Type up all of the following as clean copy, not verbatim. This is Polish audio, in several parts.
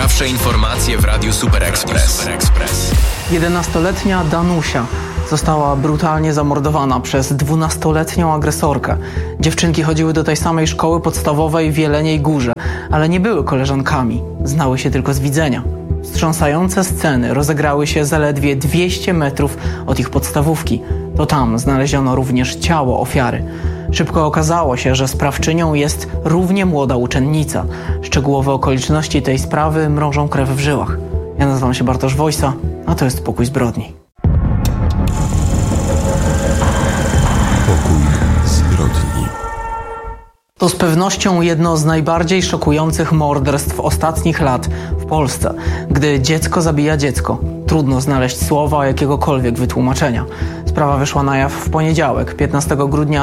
Najciekawsze informacje w Radiu Super Express. 11-letnia Danusia została brutalnie zamordowana przez 12-letnią agresorkę. Dziewczynki chodziły do tej samej szkoły podstawowej w Jeleniej Górze, ale nie były koleżankami. Znały się tylko z widzenia. Wstrząsające sceny rozegrały się zaledwie 200 metrów od ich podstawówki. To tam znaleziono również ciało ofiary. Szybko okazało się, że sprawczynią jest równie młoda uczennica. Szczegółowe okoliczności tej sprawy mrożą krew w żyłach. Ja nazywam się Bartosz Wojsa, a to jest Pokój Zbrodni. Pokój Zbrodni. To z pewnością jedno z najbardziej szokujących morderstw ostatnich lat w Polsce. Gdy dziecko zabija dziecko, trudno znaleźć słowa jakiegokolwiek wytłumaczenia. Sprawa wyszła na jaw w poniedziałek, 15 grudnia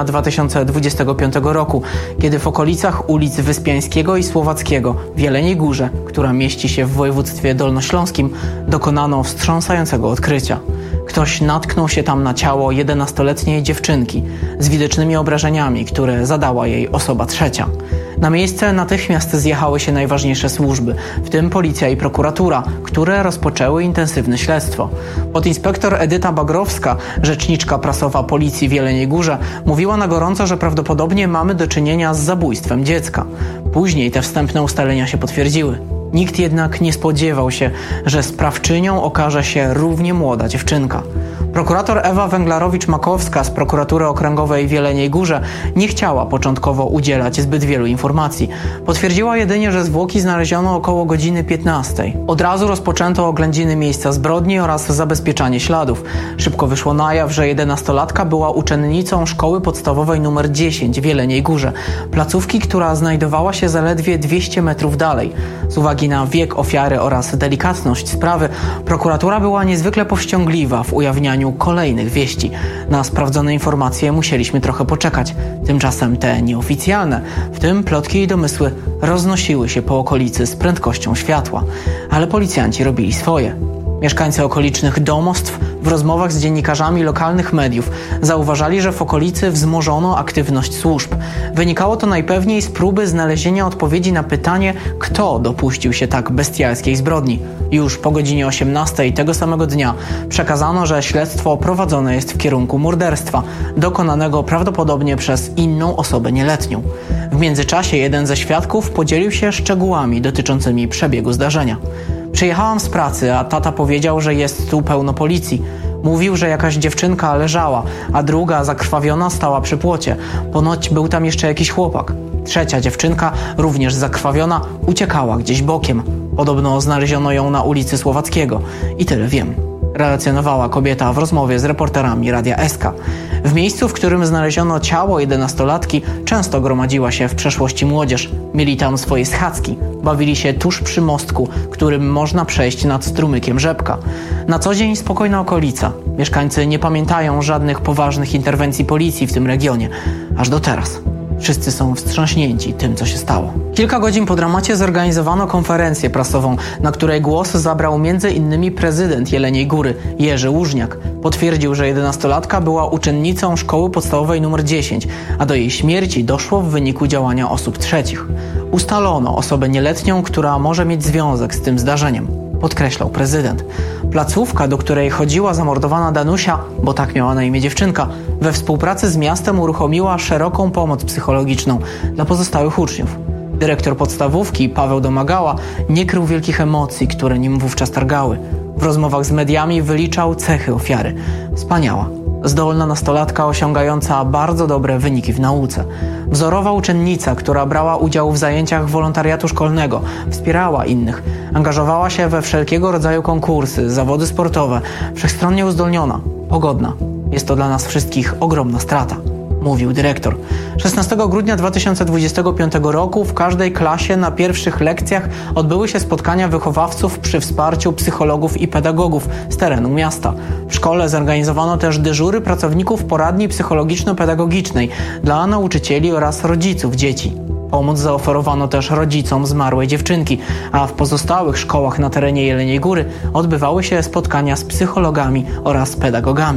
2025 roku, kiedy w okolicach ulic Wyspiańskiego i Słowackiego w Jeleniej Górze, która mieści się w województwie dolnośląskim, dokonano wstrząsającego odkrycia. Ktoś natknął się tam na ciało 11-letniej dziewczynki z widocznymi obrażeniami, które zadała jej osoba trzecia. Na miejsce natychmiast zjechały się najważniejsze służby, w tym policja i prokuratura, które rozpoczęły intensywne śledztwo. Podinspektor Edyta Bagrowska, rzeczniczka prasowa policji w Jeleniej Górze, mówiła na gorąco, że prawdopodobnie mamy do czynienia z zabójstwem dziecka. Później te wstępne ustalenia się potwierdziły. Nikt jednak nie spodziewał się, że sprawczynią okaże się równie młoda dziewczynka. Prokurator Ewa Węglarowicz-Makowska z Prokuratury Okręgowej w Jeleniej Górze nie chciała początkowo udzielać zbyt wielu informacji. Potwierdziła jedynie, że zwłoki znaleziono około godziny 15. Od razu rozpoczęto oględziny miejsca zbrodni oraz zabezpieczanie śladów. Szybko wyszło na jaw, że 11-latka była uczennicą szkoły podstawowej nr 10 w Jeleniej Górze, placówki, która znajdowała się zaledwie 200 metrów dalej. Z uwagi na wiek ofiary oraz delikatność sprawy, prokuratura była niezwykle powściągliwa w ujawnianiu kolejnych wieści. Na sprawdzone informacje musieliśmy trochę poczekać. Tymczasem te nieoficjalne, w tym plotki i domysły, roznosiły się po okolicy z prędkością światła. Ale policjanci robili swoje. Mieszkańcy okolicznych domostw w rozmowach z dziennikarzami lokalnych mediów zauważali, że w okolicy wzmożono aktywność służb. Wynikało to najpewniej z próby znalezienia odpowiedzi na pytanie, kto dopuścił się tak bestialskiej zbrodni. Już po godzinie 18 tego samego dnia przekazano, że śledztwo prowadzone jest w kierunku morderstwa, dokonanego prawdopodobnie przez inną osobę nieletnią. W międzyczasie jeden ze świadków podzielił się szczegółami dotyczącymi przebiegu zdarzenia. Przyjechałam z pracy, a tata powiedział, że jest tu pełno policji. Mówił, że jakaś dziewczynka leżała, a druga zakrwawiona stała przy płocie. Ponoć był tam jeszcze jakiś chłopak. Trzecia dziewczynka, również zakrwawiona, uciekała gdzieś bokiem. Podobno znaleziono ją na ulicy Słowackiego. I tyle wiem. Relacjonowała kobieta w rozmowie z reporterami Radia SK. W miejscu, w którym znaleziono ciało 11-latki, często gromadziła się w przeszłości młodzież. Mieli tam swoje schadzki. Bawili się tuż przy mostku, którym można przejść nad strumykiem Rzepka. Na co dzień spokojna okolica. Mieszkańcy nie pamiętają żadnych poważnych interwencji policji w tym regionie. Aż do teraz. Wszyscy są wstrząśnięci tym, co się stało. Kilka godzin po dramacie zorganizowano konferencję prasową, na której głos zabrał m.in. prezydent Jeleniej Góry, Jerzy Łużniak. Potwierdził, że 11-latka była uczennicą szkoły podstawowej nr 10, a do jej śmierci doszło w wyniku działania osób trzecich. Ustalono osobę nieletnią, która może mieć związek z tym zdarzeniem, podkreślał prezydent. Placówka, do której chodziła zamordowana Danusia, bo tak miała na imię dziewczynka, we współpracy z miastem uruchomiła szeroką pomoc psychologiczną dla pozostałych uczniów. Dyrektor podstawówki, Paweł Domagała, nie krył wielkich emocji, które nim wówczas targały. W rozmowach z mediami wyliczał cechy ofiary. Wspaniała, zdolna nastolatka osiągająca bardzo dobre wyniki w nauce. Wzorowa uczennica, która brała udział w zajęciach wolontariatu szkolnego, wspierała innych, angażowała się we wszelkiego rodzaju konkursy, zawody sportowe, wszechstronnie uzdolniona, pogodna. Jest to dla nas wszystkich ogromna strata, mówił dyrektor. 16 grudnia 2025 roku w każdej klasie na pierwszych lekcjach odbyły się spotkania wychowawców przy wsparciu psychologów i pedagogów z terenu miasta. W szkole zorganizowano też dyżury pracowników poradni psychologiczno-pedagogicznej dla nauczycieli oraz rodziców dzieci. Pomoc zaoferowano też rodzicom zmarłej dziewczynki, a w pozostałych szkołach na terenie Jeleniej Góry odbywały się spotkania z psychologami oraz pedagogami.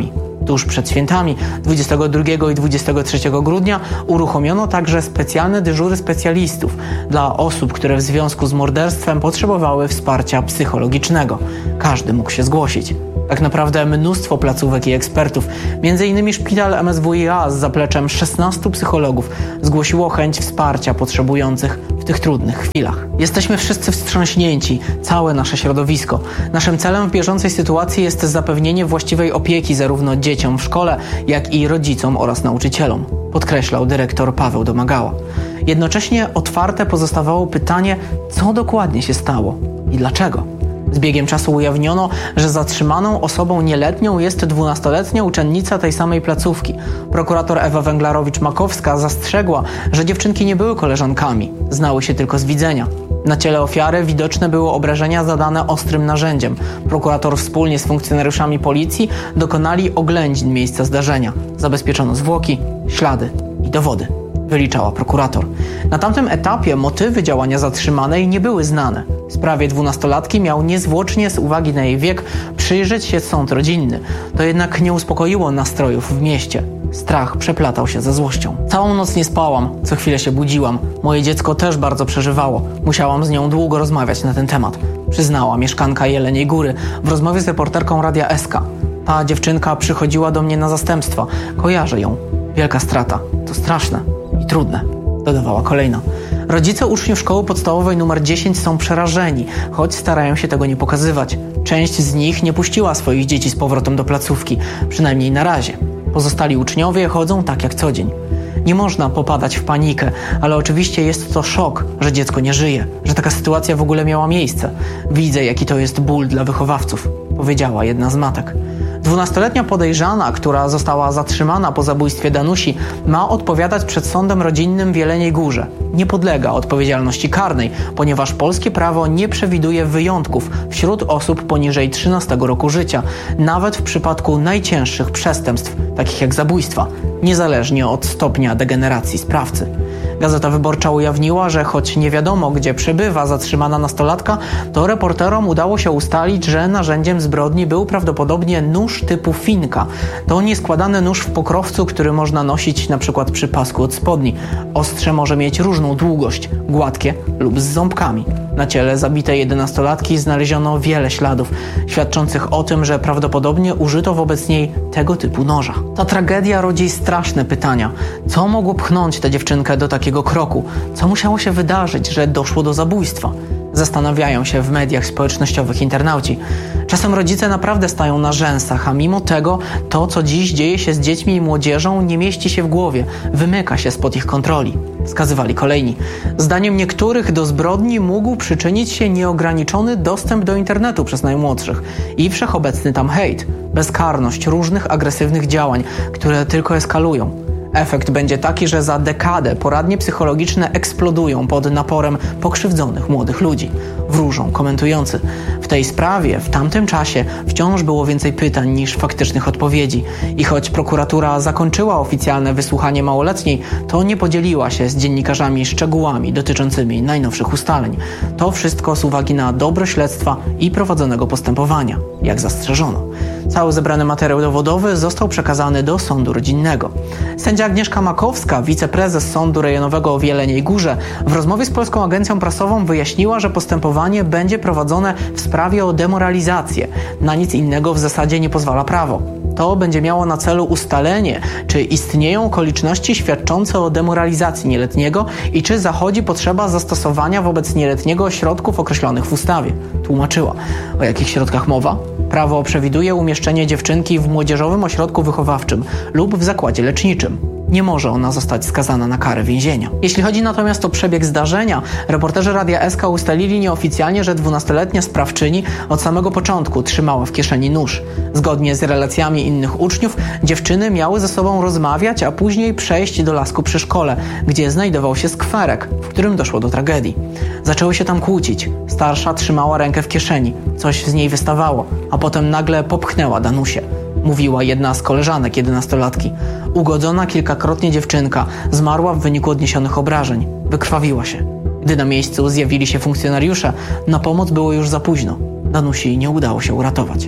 Tuż przed świętami 22 i 23 grudnia uruchomiono także specjalne dyżury specjalistów dla osób, które w związku z morderstwem potrzebowały wsparcia psychologicznego. Każdy mógł się zgłosić. Tak naprawdę mnóstwo placówek i ekspertów, m.in. szpital MSWiA z zapleczem 16 psychologów zgłosiło chęć wsparcia potrzebujących w tych trudnych chwilach. Jesteśmy wszyscy wstrząśnięci, całe nasze środowisko. Naszym celem w bieżącej sytuacji jest zapewnienie właściwej opieki zarówno dzieciom w szkole, jak i rodzicom oraz nauczycielom, podkreślał dyrektor Paweł Domagała. Jednocześnie otwarte pozostawało pytanie, co dokładnie się stało i dlaczego. Z biegiem czasu ujawniono, że zatrzymaną osobą nieletnią jest 12-letnia uczennica tej samej placówki. Prokurator Ewa Węglarowicz-Makowska zastrzegła, że dziewczynki nie były koleżankami, znały się tylko z widzenia. Na ciele ofiary widoczne były obrażenia zadane ostrym narzędziem. Prokurator wspólnie z funkcjonariuszami policji dokonali oględzin miejsca zdarzenia. Zabezpieczono zwłoki, ślady i dowody, wyliczała prokurator. Na tamtym etapie motywy działania zatrzymanej nie były znane. W sprawie 12-latki miał niezwłocznie z uwagi na jej wiek przyjrzeć się sąd rodzinny. To jednak nie uspokoiło nastrojów w mieście. Strach przeplatał się ze złością. Całą noc nie spałam, co chwilę się budziłam. Moje dziecko też bardzo przeżywało. Musiałam z nią długo rozmawiać na ten temat, przyznała mieszkanka Jeleniej Góry w rozmowie z reporterką Radia SK. Ta dziewczynka przychodziła do mnie na zastępstwa. Kojarzę ją. Wielka strata. To straszne i trudne, dodawała kolejna. Rodzice uczniów szkoły podstawowej nr 10 są przerażeni, choć starają się tego nie pokazywać. Część z nich nie puściła swoich dzieci z powrotem do placówki, przynajmniej na razie. Pozostali uczniowie chodzą tak jak co dzień. Nie można popadać w panikę, ale oczywiście jest to szok, że dziecko nie żyje, że taka sytuacja w ogóle miała miejsce. Widzę, jaki to jest ból dla wychowawców, powiedziała jedna z matek. 12-letnia podejrzana, która została zatrzymana po zabójstwie Danusi, ma odpowiadać przed sądem rodzinnym w Jeleniej Górze. Nie podlega odpowiedzialności karnej, ponieważ polskie prawo nie przewiduje wyjątków wśród osób poniżej 13 roku życia, nawet w przypadku najcięższych przestępstw, takich jak zabójstwa, niezależnie od stopnia degeneracji sprawcy. Gazeta Wyborcza ujawniła, że choć nie wiadomo, gdzie przebywa zatrzymana nastolatka, to reporterom udało się ustalić, że narzędziem zbrodni był prawdopodobnie nóż typu finka. To nieskładany nóż w pokrowcu, który można nosić np. przy pasku od spodni. Ostrze może mieć różną długość, gładkie lub z ząbkami. Na ciele zabitej 11-latki znaleziono wiele śladów, świadczących o tym, że prawdopodobnie użyto wobec niej tego typu noża. Ta tragedia rodzi straszne pytania. Co mogło pchnąć tę dziewczynkę do takiego kroku? Co musiało się wydarzyć, że doszło do zabójstwa? Zastanawiają się w mediach społecznościowych internauci. Czasem rodzice naprawdę stają na rzęsach, a mimo tego to, co dziś dzieje się z dziećmi i młodzieżą, nie mieści się w głowie, wymyka się spod ich kontroli, wskazywali kolejni. Zdaniem niektórych do zbrodni mógł przyczynić się nieograniczony dostęp do internetu przez najmłodszych i wszechobecny tam hejt, bezkarność różnych agresywnych działań, które tylko eskalują. Efekt będzie taki, że za dekadę poradnie psychologiczne eksplodują pod naporem pokrzywdzonych młodych ludzi, wróżą komentujący. W tej sprawie w tamtym czasie wciąż było więcej pytań niż faktycznych odpowiedzi i choć prokuratura zakończyła oficjalne wysłuchanie małoletniej, to nie podzieliła się z dziennikarzami szczegółami dotyczącymi najnowszych ustaleń. To wszystko z uwagi na dobro śledztwa i prowadzonego postępowania, jak zastrzeżono. Cały zebrany materiał dowodowy został przekazany do sądu rodzinnego. Sędzia Agnieszka Makowska, wiceprezes Sądu Rejonowego w Jeleniej Górze, w rozmowie z Polską Agencją Prasową wyjaśniła, że postępowanie będzie prowadzone w sprawie o demoralizację. Na nic innego w zasadzie nie pozwala prawo. To będzie miało na celu ustalenie, czy istnieją okoliczności świadczące o demoralizacji nieletniego i czy zachodzi potrzeba zastosowania wobec nieletniego środków określonych w ustawie. Tłumaczyła. O jakich środkach mowa? Prawo przewiduje umieszczenie dziewczynki w młodzieżowym ośrodku wychowawczym lub w zakładzie leczniczym. Nie może ona zostać skazana na karę więzienia. Jeśli chodzi natomiast o przebieg zdarzenia, reporterzy Radia SK ustalili nieoficjalnie, że 12-letnia sprawczyni od samego początku trzymała w kieszeni nóż. Zgodnie z relacjami innych uczniów, dziewczyny miały ze sobą rozmawiać, a później przejść do lasku przy szkole, gdzie znajdował się skwerek, w którym doszło do tragedii. Zaczęły się tam kłócić. Starsza trzymała rękę w kieszeni. Coś z niej wystawało, a potem nagle popchnęła Danusię. Mówiła jedna z koleżanek 11-latki. Ugodzona kilkakrotnie dziewczynka zmarła w wyniku odniesionych obrażeń. Wykrwawiła się. Gdy na miejscu zjawili się funkcjonariusze, na pomoc było już za późno. Danusi nie udało się uratować.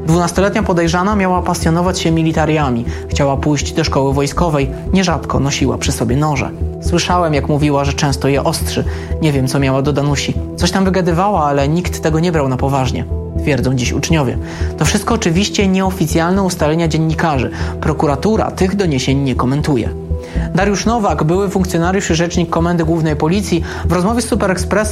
12-letnia podejrzana miała pasjonować się militariami. Chciała pójść do szkoły wojskowej. Nierzadko nosiła przy sobie noże. Słyszałem, jak mówiła, że często je ostrzy. Nie wiem, co miała do Danusi. Coś tam wygadywała, ale nikt tego nie brał na poważnie. Twierdzą dziś uczniowie. To wszystko oczywiście nieoficjalne ustalenia dziennikarzy. Prokuratura tych doniesień nie komentuje. Dariusz Nowak, były funkcjonariusz i rzecznik Komendy Głównej Policji, w rozmowie z Super Expressem